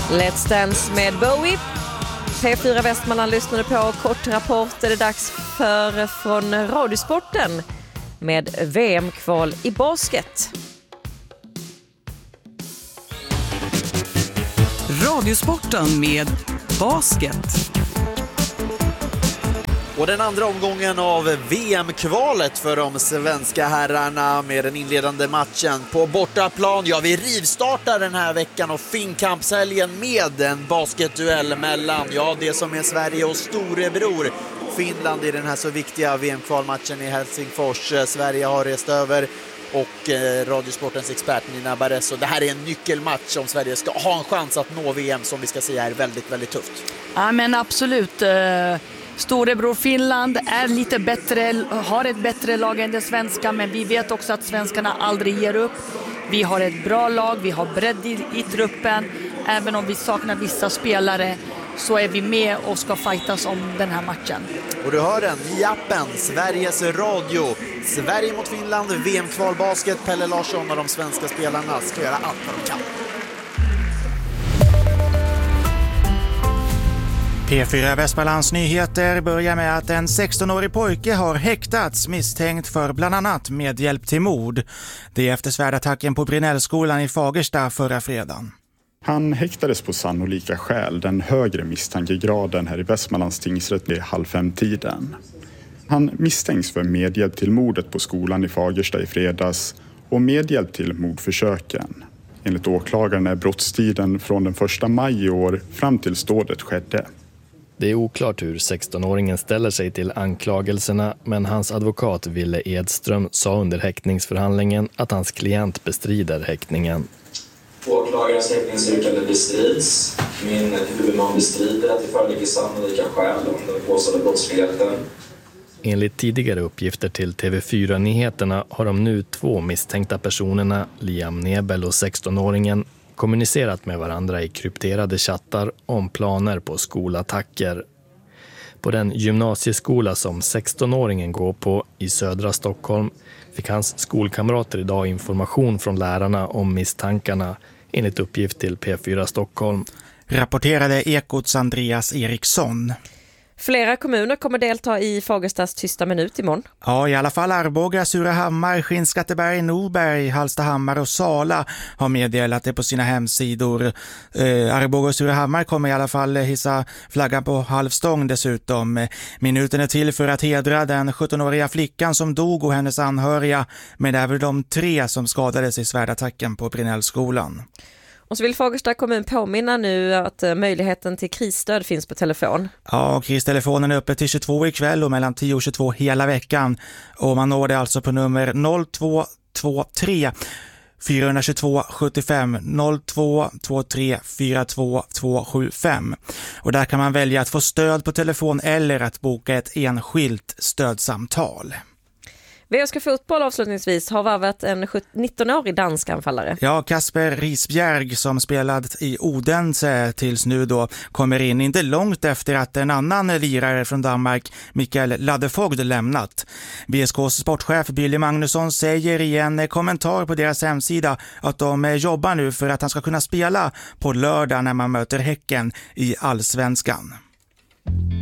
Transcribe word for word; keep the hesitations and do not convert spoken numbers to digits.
Let's Dance med Bowie. P fyra Västmanland lyssnade på. Kort rapport är det dags för från Radiosporten med V M-kval i basket. Radiosporten med basket. Och den andra omgången av V M-kvalet för de svenska herrarna med den inledande matchen på bortaplan. Ja, vi rivstartar den här veckan och Finnkampshelgen med en basketduell mellan, ja, det som är Sverige och storebror Finland i den här så viktiga V M-kvalmatchen i Helsingfors. Sverige har rest över och eh, Radiosportens expert Nina Barres. Och det här är en nyckelmatch om Sverige ska ha en chans att nå V M som vi ska säga är väldigt, väldigt tufft. Ja, men absolut. Storebror Finland är lite bättre, har ett bättre lag än det svenska, men vi vet också att svenskarna aldrig ger upp. Vi har ett bra lag, vi har bredd i, i truppen. Även om vi saknar vissa spelare så är vi med och ska fightas om den här matchen. Och du hör den i appen, Sveriges Radio. Sverige mot Finland, V M-kval basket. Pelle Larsson och de svenska spelarna ska göra allt vad de kan. P fyra Västmanlands nyheter börjar med att en sexton-årig pojke har häktats misstänkt för bland annat medhjälp till mord. Det är efter svärdattacken på Brinellskolan i Fagersta förra fredagen. Han häktades på sannolika skäl, den högre misstankegraden här i Västmanlands tingsrätt vid halv fem-tiden. Han misstänks för medhjälp till mordet på skolan i Fagersta i fredags och medhjälp till mordförsöken. Enligt åklagaren är brottstiden från den första maj i år fram till dådet skedde. Det är oklart hur sexton-åringen ställer sig till anklagelserna, men hans advokat Ville Edström sa under häktningsförhandlingen att hans klient bestrider häktningen. Åklagarens häktningsyrkande bestrids. Min huvudman bestrider att det föreligger sannolika skäl om den påstådda brottsligheten. Enligt tidigare uppgifter till T V fyra-nyheterna har de nu två misstänkta personerna, Liam Nebel och sexton-åringen, kommunicerat med varandra i krypterade chattar om planer på skolattacker. På den gymnasieskola som sexton-åringen går på i södra Stockholm fick hans skolkamrater idag information från lärarna om misstankarna, enligt uppgift till P fyra Stockholm. Rapporterade Ekots Andreas Eriksson. Flera kommuner kommer delta i Fagerstas tysta minut imorgon. Ja, i alla fall Arboga, Surahammar, Skinnskatteberg, Norberg, Hallstahammar och Sala har meddelat det på sina hemsidor. Eh, Arboga och Surahammar kommer i alla fall hissa flaggan på halvstång dessutom. Minuten är till för att hedra den sjutton-åriga flickan som dog och hennes anhöriga, men även de tre som skadades i svärdattacken på Brinellskolan. Och så vill Fagersta kommun påminna nu att möjligheten till krisstöd finns på telefon. Ja, kristelefonen är uppe till tjugotvå ikväll och mellan tio och tjugotvå hela veckan. Och man når det alltså på nummer noll två två tre fyra två två sju fem noll två två tre fyra två två sju fem. Och där kan man välja att få stöd på telefon eller att boka ett enskilt stödsamtal. V S K Fotboll avslutningsvis har varvat en nitton-årig dansk anfallare. Ja, Kasper Risbjerg som spelat i Odense tills nu då kommer in inte långt efter att en annan lirare från Danmark, Mikael Ladefogd, lämnat. B S K:s sportchef Billy Magnusson säger i en kommentar på deras hemsida att de jobbar nu för att han ska kunna spela på lördag när man möter Häcken i Allsvenskan.